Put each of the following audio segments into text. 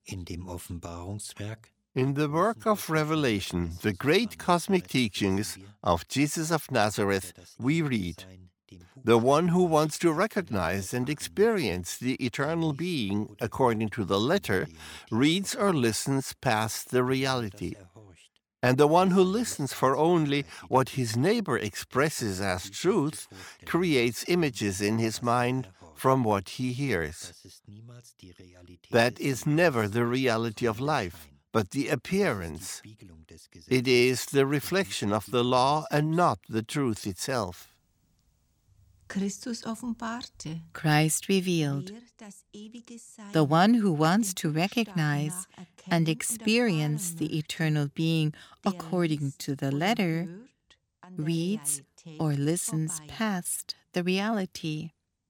In the work of Revelation, the great cosmic teachings of Jesus of Nazareth, we read, "The one who wants to recognize and experience the eternal being according to the letter reads or listens past the reality. And the one who listens for only what his neighbor expresses as truth creates images in his mind from what he hears. That is never the reality of life, but the appearance. It is the reflection of the law and not the truth itself." Christ revealed. The one who wants to recognize and experience the eternal being according to the letter reads or listens past the reality.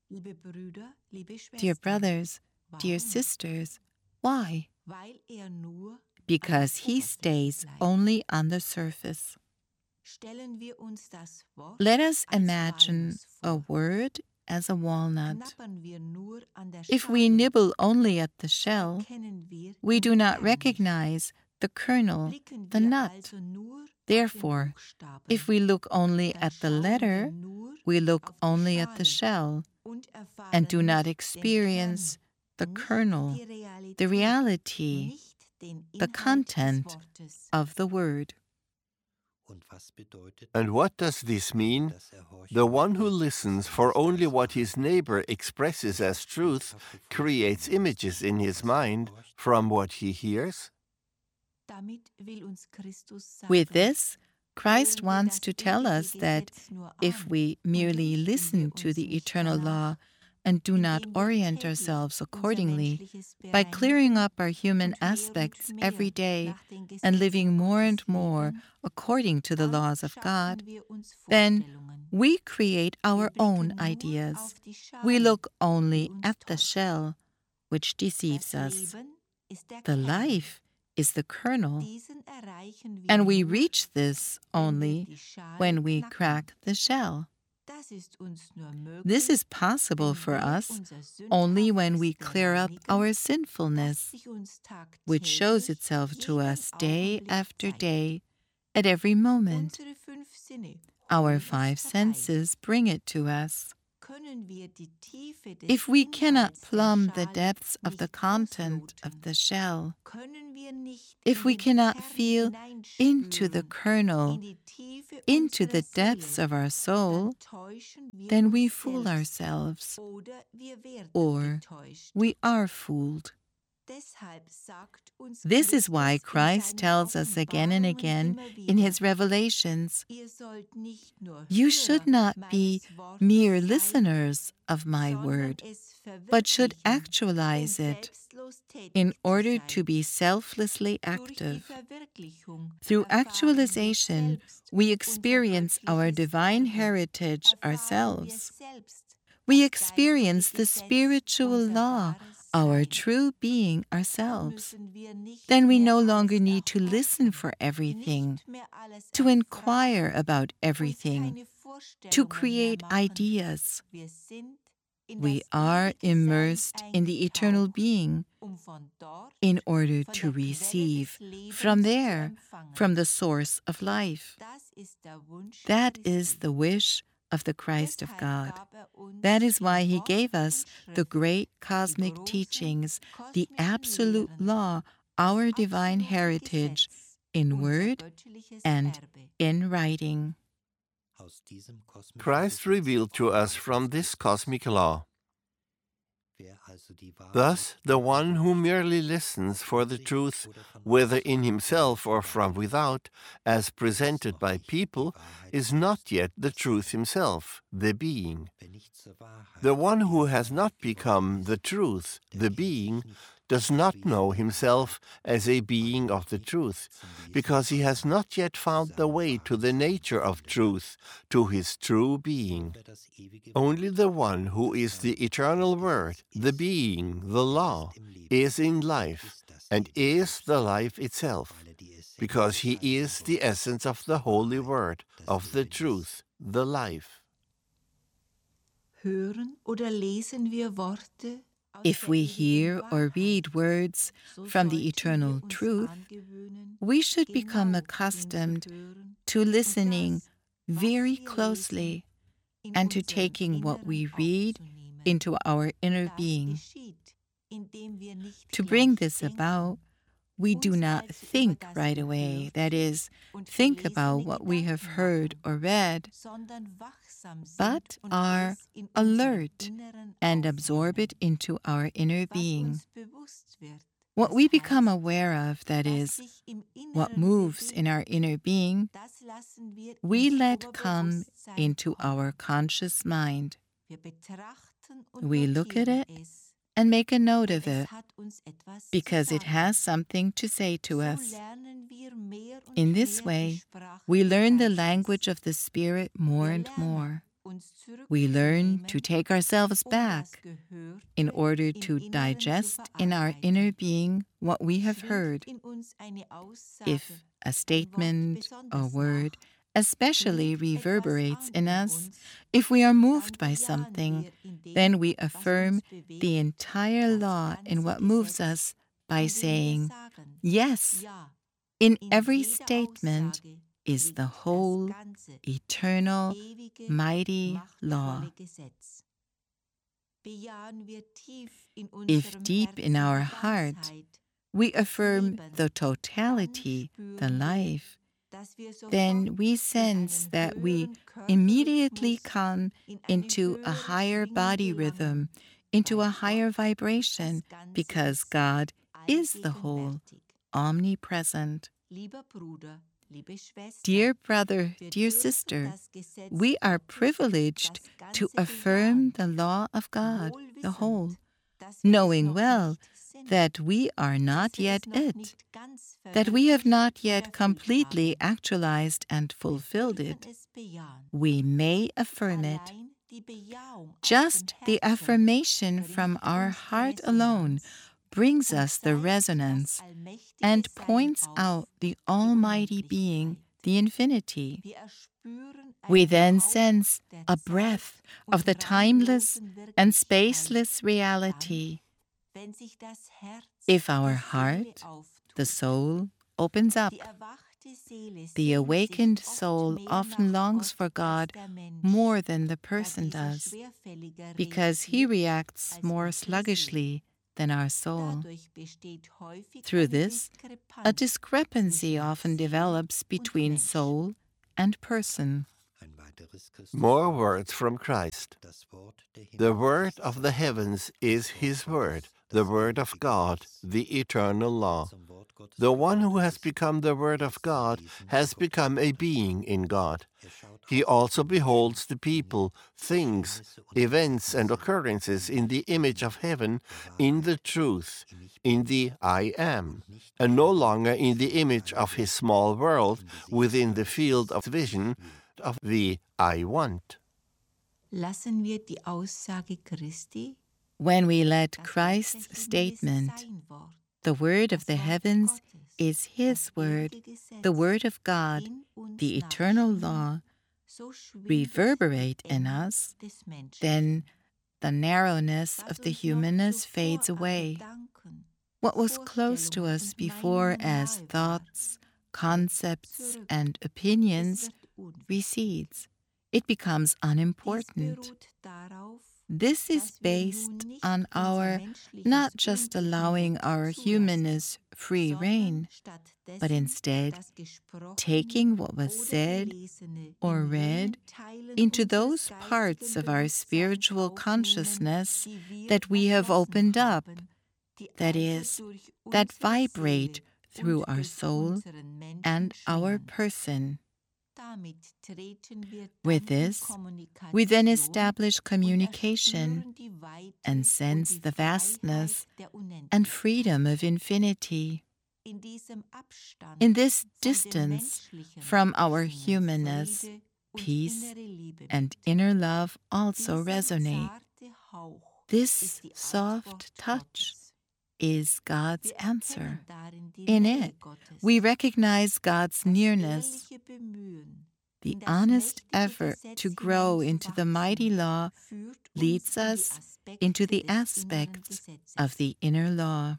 Dear brothers, dear sisters, why? Because he stays only on the surface. Let us imagine a word as a walnut. If we nibble only at the shell, we do not recognize the kernel, the nut. Therefore, if we look only at the letter, we look only at the shell and do not experience the kernel, the reality, the content of the word. And what does this mean? The one who listens for only what his neighbor expresses as truth creates images in his mind from what he hears? With this, Christ wants to tell us that if we merely listen to the eternal law and do not orient ourselves accordingly, by clearing up our human aspects every day and living more and more according to the laws of God, then we create our own ideas. We look only at the shell, which deceives us. The life is the kernel, and we reach this only when we crack the shell. This is possible for us only when we clear up our sinfulness, which shows itself to us day after day, at every moment. Our five senses bring it to us. If we cannot plumb the depths of the content of the shell, if we cannot feel into the kernel, into the depths of our soul, then we fool ourselves, or we are fooled. This is why Christ tells us again and again in his revelations, "You should not be mere listeners of my word, but should actualize it in order to be selflessly active. Through actualization, we experience our divine heritage ourselves. We experience the spiritual law, our true being ourselves. Then we no longer need to listen for everything, to inquire about everything, to create ideas. We are immersed in the eternal being in order to receive from there, from the source of life. That is the wish of the Christ of God. That is why he gave us the great cosmic teachings, the absolute law, our divine heritage, in word and in writing." Christ revealed to us from this cosmic law. Thus, the one who merely listens for the truth, whether in himself or from without, as presented by people, is not yet the truth himself, the being. The one who has not become the truth, the being, does not know himself as a being of the truth, because he has not yet found the way to the nature of truth, to his true being. Only the one who is the eternal Word, the being, the law, is in life, and is the life itself, because he is the essence of the Holy Word, of the truth, the life. Hören oder lesen wir Worte If we hear or read words from the eternal truth, we should become accustomed to listening very closely and to taking what we read into our inner being. To bring this about, we do not think right away, that is, think about what we have heard or read, but are alert and absorb it into our inner being. What we become aware of, that is, what moves in our inner being, we let come into our conscious mind. We look at it and make a note of it, because it has something to say to us. In this way, we learn the language of the Spirit more and more. We learn to take ourselves back in order to digest in our inner being what we have heard. If a statement or word especially reverberates in us, if we are moved by something, then we affirm the entire law in what moves us by saying, yes, in every statement is the whole, eternal, mighty law. If deep in our heart we affirm the totality, the life, then we sense that we immediately come into a higher body rhythm, into a higher vibration, because God is the whole, omnipresent. Dear brother, dear sister, we are privileged to affirm the law of God, the whole, knowing well that we are not yet it, that we have not yet completely actualized and fulfilled it. We may affirm it. Just the affirmation from our heart alone brings us the resonance and points out the Almighty Being, the Infinity. We then sense a breath of the timeless and spaceless reality. If our heart, the soul, opens up, the awakened soul often longs for God more than the person does, because he reacts more sluggishly than our soul. Through this, a discrepancy often develops between soul and person. More words from Christ. The word of the heavens is his word, the word of God, the eternal law. The one who has become the word of God has become a being in God. He also beholds the people, things, events, and occurrences in the image of heaven, in the truth, in the I am, and no longer in the image of his small world within the field of vision of the I want. When we let Christ's statement, the word of the heavens is his word, the word of God, the eternal law, reverberate in us, then the narrowness of the humanness fades away. What was close to us before as thoughts, concepts, and opinions recedes. It becomes unimportant. This is based on our not just allowing our humanness free rein, but instead taking what was said or read into those parts of our spiritual consciousness that we have opened up, that is, that vibrate through our soul and our person. With this, we then establish communication and sense the vastness and freedom of infinity. In this distance from our humanness, peace and inner love also resonate. This soft touch is God's answer. In it, we recognize God's nearness. The honest effort to grow into the mighty law leads us into the aspects of the inner law.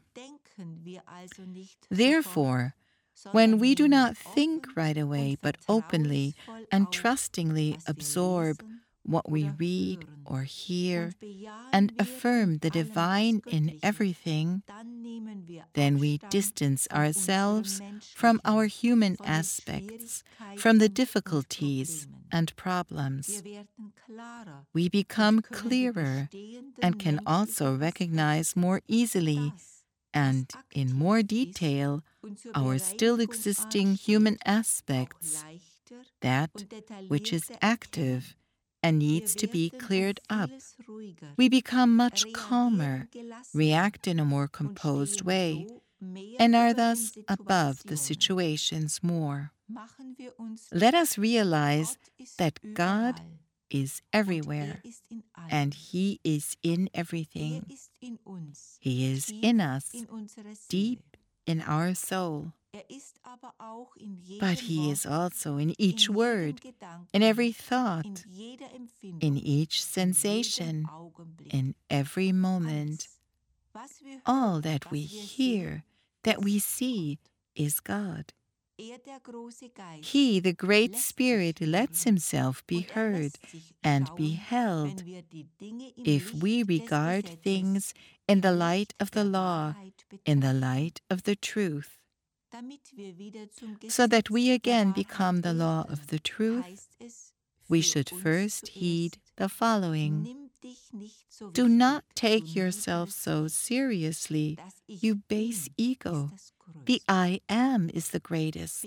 Therefore, when we do not think right away, but openly and trustingly absorb what we read or hear and affirm the divine in everything, then we distance ourselves from our human aspects, from the difficulties and problems. We become clearer and can also recognize more easily and in more detail our still existing human aspects, that which is active and needs to be cleared up. We become much calmer, react in a more composed way, and are thus above the situations more. Let us realize that God is everywhere, and He is in everything. He is in us, deep in our soul. But He is also in each word, in every thought, in each sensation, in every moment. All that we hear, that we see, is God. He, the Great Spirit, lets Himself be heard and beheld if we regard things in the light of the law, in the light of the truth. So that we again become the law of the truth, we should first heed the following. Do not take yourself so seriously, you base ego. The I am is the greatest.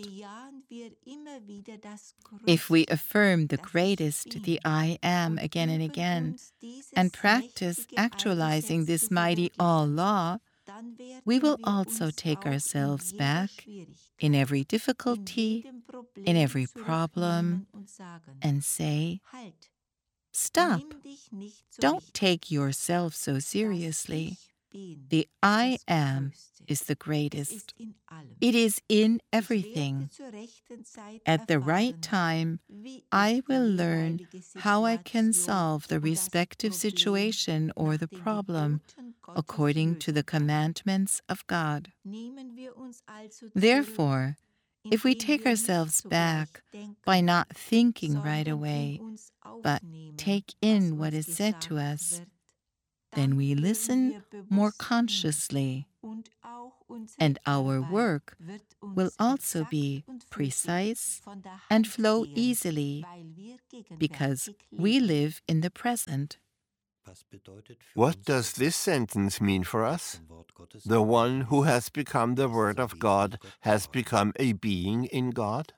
If we affirm the greatest, the I am, again and again, and practice actualizing this mighty all law, we will also take ourselves back in every difficulty, in every problem, and say, "Stop! Don't take yourself so seriously. The I am is the greatest. It is in everything. At the right time, I will learn how I can solve the respective situation or the problem according to the commandments of God." Therefore, if we take ourselves back by not thinking right away, but take in what is said to us, then we listen more consciously, and our work will also be precise and flow easily, because we live in the present. What does this sentence mean for us? The one who has become the Word of God has become a being in God?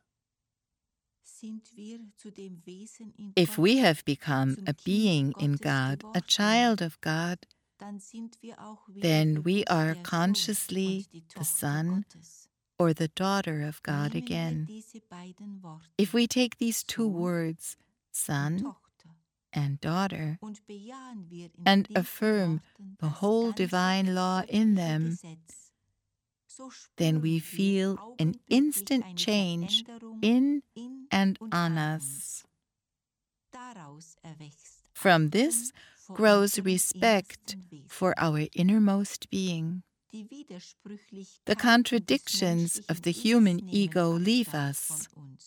If we have become a being in God, a child of God, then we are consciously the son or the daughter of God again. If we take these two words, son and daughter, and affirm the whole divine law in them, then we feel an instant change in and on us. From this grows respect for our innermost being. The contradictions of the human ego leave us.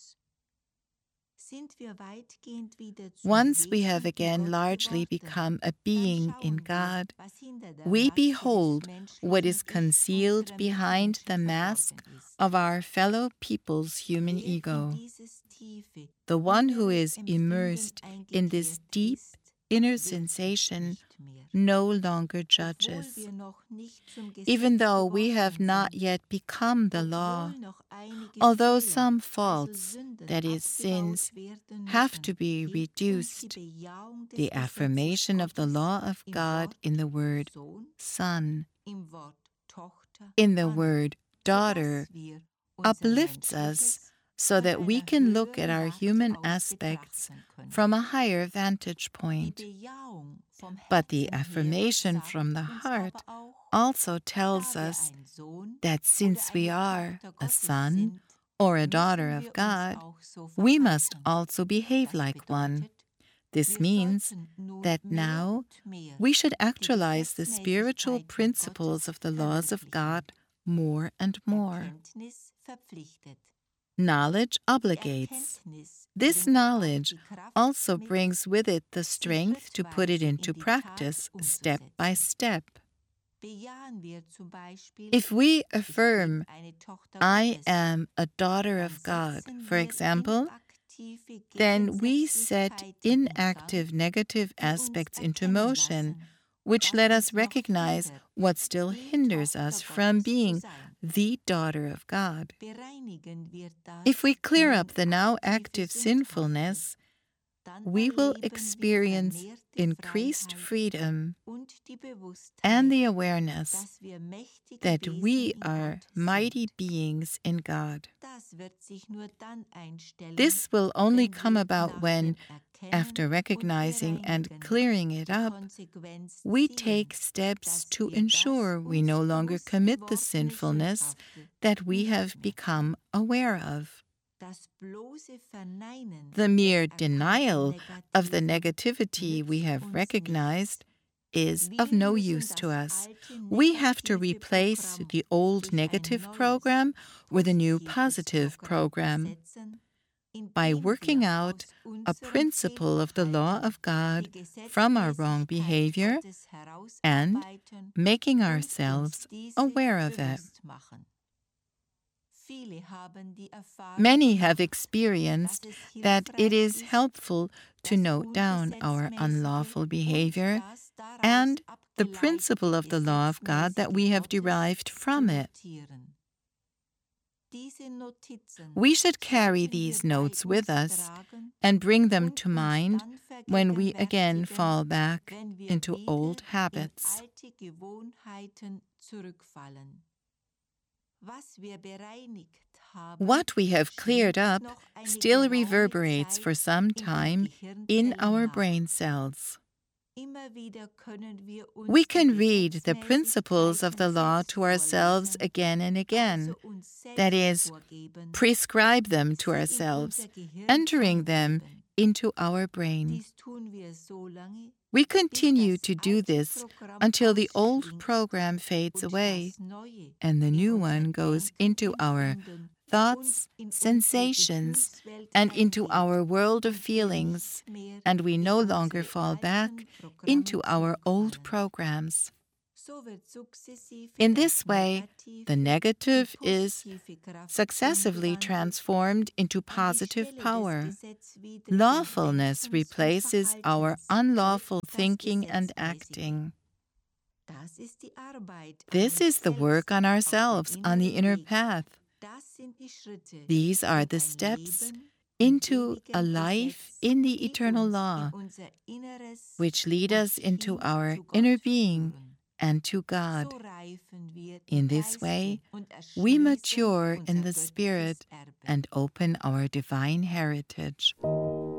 Once we have again largely become a being in God, we behold what is concealed behind the mask of our fellow people's human ego. The one who is immersed in this deep inner sensation no longer judges. Even though we have not yet become the law, although some faults, that is, sins, have to be reduced, the affirmation of the law of God in the word son, in the word daughter, uplifts us so that we can look at our human aspects from a higher vantage point. But the affirmation from the heart also tells us that since we are a son or a daughter of God, we must also behave like one. This means that now we should actualize the spiritual principles of the laws of God more and more. Knowledge obligates. This knowledge also brings with it the strength to put it into practice step by step. If we affirm, "I am a daughter of God," for example, then we set inactive negative aspects into motion, which let us recognize what still hinders us from being the daughter of God. If we clear up the now active sinfulness, we will experience increased freedom and the awareness that we are mighty beings in God. This will only come about when, after recognizing and clearing it up, we take steps to ensure we no longer commit the sinfulness that we have become aware of. The mere denial of the negativity we have recognized is of no use to us. We have to replace the old negative program with a new positive program. By working out a principle of the law of God from our wrong behavior and making ourselves aware of it. Many have experienced that it is helpful to note down our unlawful behavior and the principle of the law of God that we have derived from it. We should carry these notes with us and bring them to mind when we again fall back into old habits. What we have cleared up still reverberates for some time in our brain cells. We can read the principles of the law to ourselves again and again, that is, prescribe them to ourselves, entering them into our brain. We continue to do this until the old program fades away and the new one goes into our thoughts, sensations, and into our world of feelings, and we no longer fall back into our old programs. In this way, the negative is successively transformed into positive power. Lawfulness replaces our unlawful thinking and acting. This is the work on ourselves on the inner path. These are the steps into a life in the eternal law, which lead us into our inner being and to God. In this way, we mature in the Spirit and open our divine heritage.